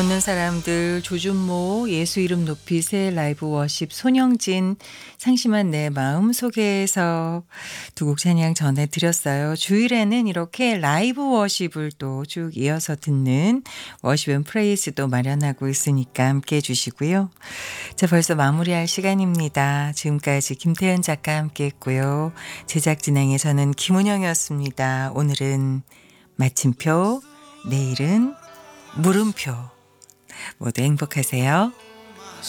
없는 사람들 조준모 예수 이름 높이 새 라이브 워십 손영진 상심한 내 마음 속에서 두 곡 찬양 전해드렸어요. 주일에는 이렇게 라이브 워십을 또 쭉 이어서 듣는 워십 앤 프레이즈도 마련하고 있으니까 함께해 주시고요. 자, 벌써 마무리할 시간입니다. 지금까지 김태현 작가 함께했고요. 제작 진행에 저는 김은영이었습니다. 오늘은 마침표, 내일은 물음표. 모두 행복하세요.